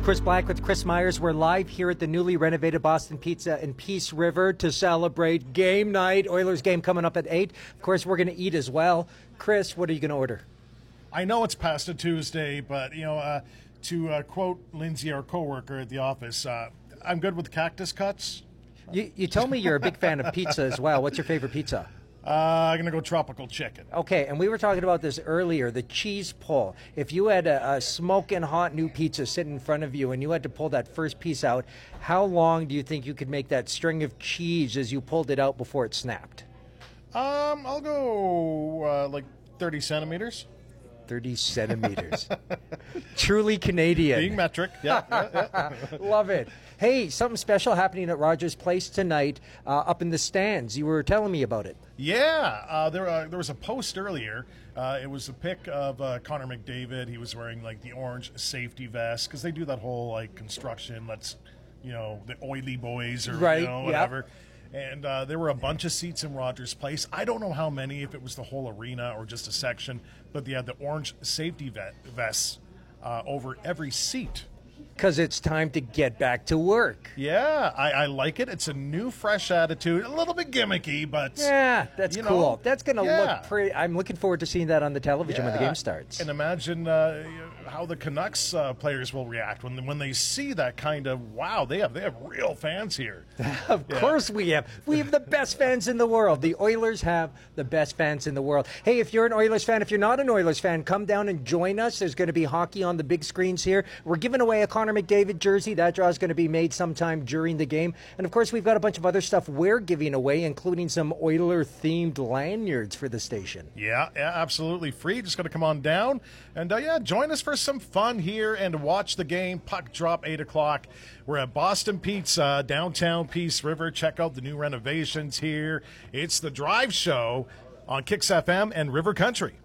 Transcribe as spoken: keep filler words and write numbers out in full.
Chris Black with Chris Myers. We're live here at the newly renovated Boston Pizza in Peace River to celebrate game night. Oilers game coming up at eight. Of course, we're going to eat as well. Chris, what are you going to order? I know it's past a Tuesday, but, you know, uh, to uh, quote Lindsay, our coworker at the office, uh, I'm good with cactus cuts. You, you told me you're a big fan of pizza as well. What's your favorite pizza? Uh, I'm going to go tropical chicken. Okay, and we were talking about this earlier, the cheese pull. If you had a, a smoking hot new pizza sitting in front of you and you had to pull that first piece out, how long do you think you could make that string of cheese as you pulled it out before it snapped? Um, I'll go uh, like thirty centimeters. thirty centimeters. Truly Canadian. Being metric, yeah. yeah, yeah. Love it. Hey, something special happening at Rogers Place tonight uh, up in the stands. You were telling me about it. Yeah, uh, there uh, there was a post earlier. Uh, it was a pic of uh, Connor McDavid. He was wearing like the orange safety vest because they do that whole like construction. Let's, you know, the oily boys or right, you know whatever. Yep. And uh, there were a bunch of seats in Rogers Place. I don't know how many, if it was the whole arena or just a section, but they had the orange safety vet- vests uh, over every seat. Because it's time to get back to work. Yeah, I, I like it. It's a new, fresh attitude. A little bit gimmicky, but... Yeah, that's cool. Know, that's going to yeah. look pretty... I'm looking forward to seeing that on the television yeah. when the game starts. And imagine uh, how the Canucks uh, players will react when when they see that kind of, wow, they have they have real fans here. Of yeah. course we have. We have the best fans in the world. The Oilers have the best fans in the world. Hey, if you're an Oilers fan, if you're not an Oilers fan, come down and join us. There's going to be hockey on the big screens here. We're giving away a Connor McDavid jersey. That draw is going to be made sometime during the game. And, of course, we've got a bunch of other stuff we're giving away, including some Oiler-themed lanyards for the station. Yeah, yeah, absolutely free. Just got to come on down. And, uh, yeah, join us for some fun here and watch the game. Puck drop, eight o'clock. We're at Boston Pizza, downtown Peace River. Check out the new renovations here. It's the Drive Show on Kicks F M and River Country.